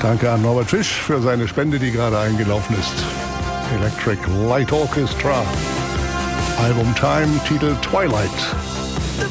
Danke an Norbert Fisch für seine Spende, die gerade eingelaufen ist. Electric Light Orchestra. Album Time, Titel Twilight.